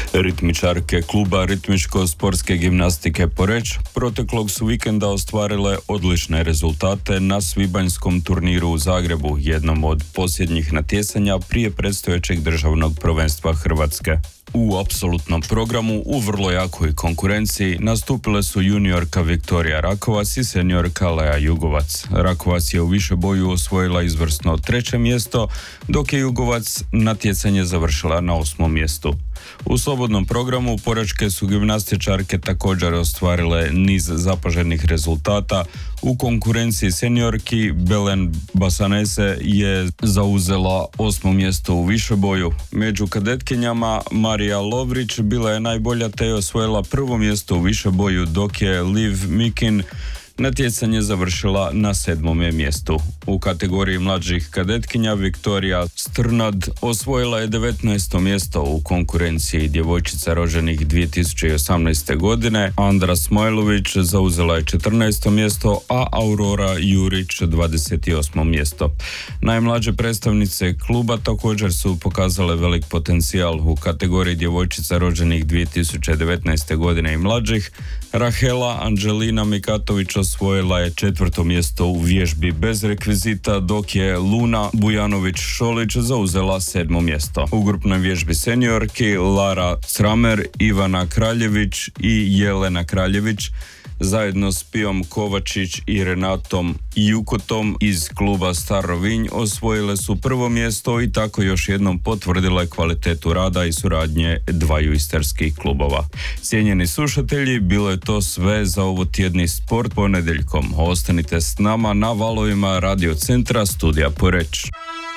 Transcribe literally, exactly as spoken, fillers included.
Ritmičarke kluba ritmičko-sportske gimnastike Poreč proteklog su vikenda ostvarile odlične rezultate na svibanjskom turniru u Zagrebu, jednom od posljednjih natjecanja prije predstojećeg državnog prvenstva Hrvatske. U apsolutnom programu u vrlo jakoj konkurenciji nastupile su juniorka Viktorija Rakovac i seniorka Lea Jugovac. Rakovac je u višeboju osvojila izvrsno treće mjesto, dok je Jugovac natjecanje završila na osmom mjestu. U slobodnom programu porečke su gimnastičarke također ostvarile niz zapaženih rezultata. U konkurenciji seniorki Belen Basanese je zauzela osmo mjesto u višeboju. Među kadetkinjama Marija Lovrić bila je najbolja te je osvojila prvo mjesto u višeboju, dok je Liv Mikin natjecanje završila na sedmome mjestu. U kategoriji mlađih kadetkinja Viktorija Strnad osvojila je devetnaesto mjesto u konkurenciji djevojčica rođenih dvije tisuće osamnaeste. godine. Andra Smojlović zauzela je četrnaesto mjesto, a Aurora Jurić dvadeset osmo mjesto. Najmlađe predstavnice kluba također su pokazale velik potencijal u kategoriji djevojčica rođenih dvije tisuće devetnaeste. godine i mlađih. Rahela Anđelina Mikatović osvojila je četvrto mjesto u vježbi bez rekvizita, dok je Luna Bujanović-Šolić zauzela sedmo mjesto. U grupnoj vježbi seniorki Lara Sramer, Ivana Kraljević i Jelena Kraljević zajedno s Pijom Kovačić i Renatom Jukotom iz kluba Star Rovinj osvojile su prvo mjesto i tako još jednom potvrdile kvalitetu rada i suradnje dvaju istarskih klubova. Cijenjeni slušatelji, bilo je to sve za ovo tjedni sport ponedjeljkom. Ostanite s nama na valovima Radio Centra Studija Poreč.